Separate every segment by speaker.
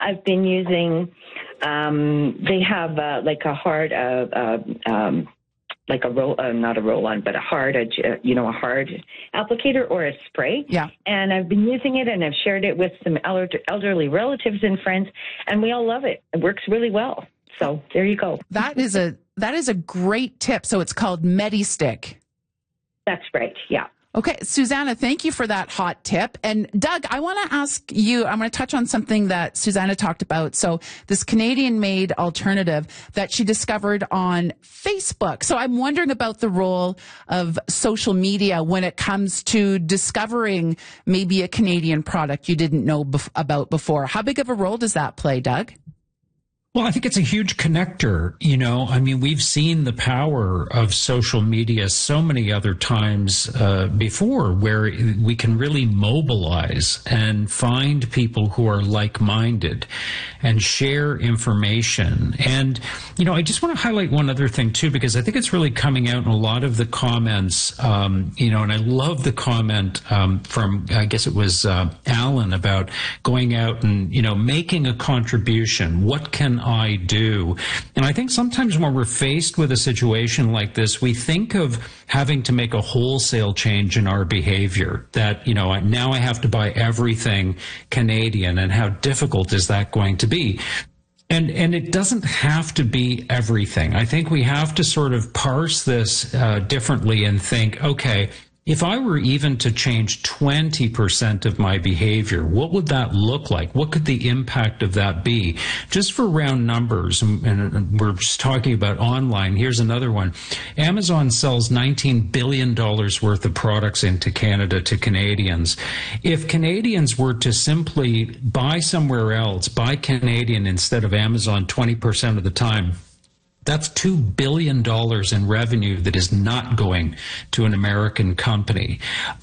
Speaker 1: I've been using, they have like a hard, like a roll, not a roll-on, but a hard, a hard applicator or a spray.
Speaker 2: Yeah.
Speaker 1: And I've been using it, and I've shared it with some elderly relatives and friends, and we all love it. It works really well. So there you go.
Speaker 2: That is a great tip. So it's called MediStick.
Speaker 1: That's right. Yeah.
Speaker 2: Okay, Susanna, thank you for that hot tip. And Doug, I want to ask you, I'm going to touch on something that Susanna talked about. So this Canadian-made alternative that she discovered on Facebook. So I'm wondering about the role of social media when it comes to discovering maybe a Canadian product you didn't know about before. How big of a role does that play, Doug?
Speaker 3: Well, I think it's a huge connector. We've seen the power of social media so many other times before, where we can really mobilize and find people who are like-minded and share information. And, I just want to highlight one other thing, too, because I think it's really coming out in a lot of the comments, and I love the comment from, I guess it was Alan, about going out and, making a contribution. What can I do? And I think sometimes when we're faced with a situation like this, we think of having to make a wholesale change in our behavior, that, now I have to buy everything Canadian, and how difficult is that going to be? And it doesn't have to be everything. I think we have to sort of parse this differently and think, okay, if I were even to change 20% of my behavior, what would that look like? What could the impact of that be? Just for round numbers, and we're just talking about online, here's another one. Amazon sells $19 billion worth of products into Canada to Canadians. If Canadians were to simply buy somewhere else, buy Canadian instead of Amazon 20% of the time, that's $2 billion in revenue that is not going to an American company.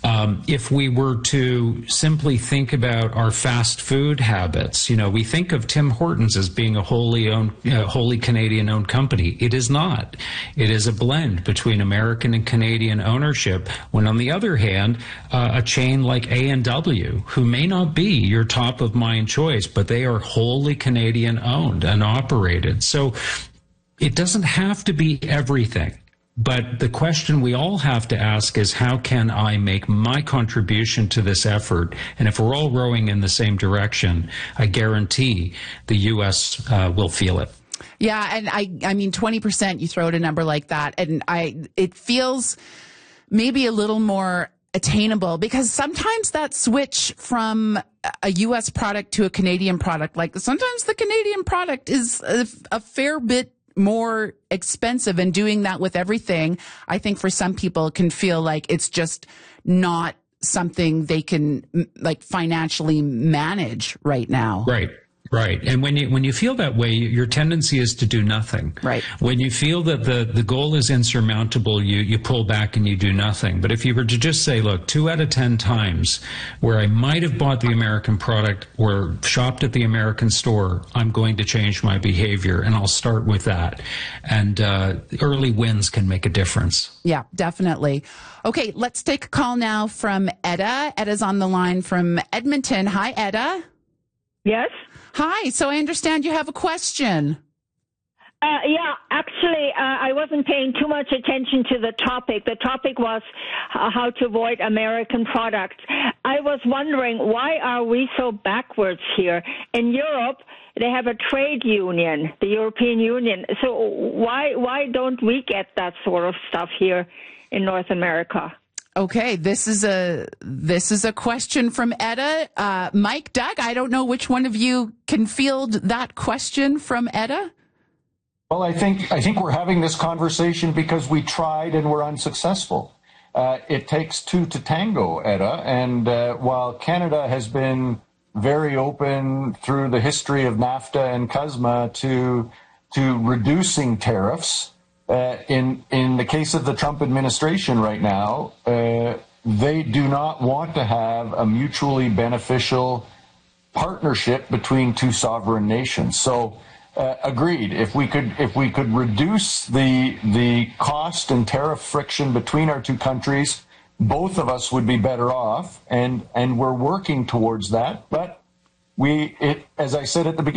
Speaker 3: If we were to simply think about our fast food habits, we think of Tim Hortons as being a wholly Canadian-owned company. It is not. It is a blend between American and Canadian ownership, when on the other hand, a chain like A&W, who may not be your top-of-mind choice, but they are wholly Canadian-owned and operated. So it doesn't have to be everything, but the question we all have to ask is, how can I make my contribution to this effort? And if we're all rowing in the same direction, I guarantee the U.S. will feel it.
Speaker 2: Yeah, and I mean, 20%, you throw out a number like that, and it feels maybe a little more attainable, because sometimes that switch from a U.S. product to a Canadian product, like sometimes the Canadian product is a fair bit more expensive, and doing that with everything, I think for some people can feel like it's just not something they can like financially manage right now. Right. And when you feel that way, your tendency is to do nothing. Right. When you feel that the goal is insurmountable, you pull back and you do nothing. But if you were to just say, look, 2 out of 10 times where I might have bought the American product or shopped at the American store, I'm going to change my behavior, and I'll start with that. And early wins can make a difference. Yeah, definitely. Okay, let's take a call now from Etta. Etta's on the line from Edmonton. Hi, Etta.
Speaker 4: Yes.
Speaker 2: Hi, so I understand you have a question.
Speaker 4: Yeah, actually, I wasn't paying too much attention to the topic. The topic was how to avoid American products. I was wondering, why are we so backwards here? In Europe, they have a trade union, the European Union. So why don't we get that sort of stuff here in North America?
Speaker 2: Okay, this is a question from Etta. Mike, Doug, I don't know which one of you can field that question from Etta.
Speaker 5: Well, I think we're having this conversation because we tried and were unsuccessful. It takes two to tango, Etta, and while Canada has been very open through the history of NAFTA and CUSMA to reducing tariffs, in the case of the Trump administration right now, they do not want to have a mutually beneficial partnership between two sovereign nations. So, agreed. If we could reduce the cost and tariff friction between our two countries, both of us would be better off, and we're working towards that. But as I said at the beginning,